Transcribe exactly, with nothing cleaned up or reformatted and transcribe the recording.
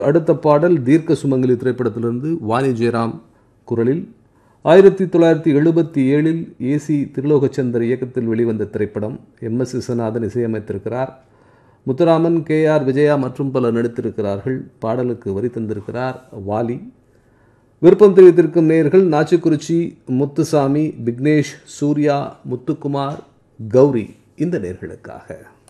அடுத்த பாடல் தீர்க்க சுமங்கலி திரைப்படத்திலிருந்து வாணி ஜெயராம் குரலில் ஆயிரத்தி தொள்ளாயிரத்தி எழுபத்தி ஏழில் ஏசி திருலோகச்சந்தர் இயக்கத்தில் வெளிவந்த திரைப்படம். M S Viswanathan இசையமைத்திருக்கிறார். Muthuraman, K R Vijaya மற்றும் பலர் நடித்திருக்கிறார்கள். பாடலுக்கு வரி தந்திருக்கிறார் வாலி. விருப்பம் தெரிவித்திருக்கும் நேயர்கள் நாச்சிக்குறிச்சி முத்துசாமி, விக்னேஷ், சூர்யா, முத்துக்குமார், கௌரி. இந்த நேயர்களுக்காக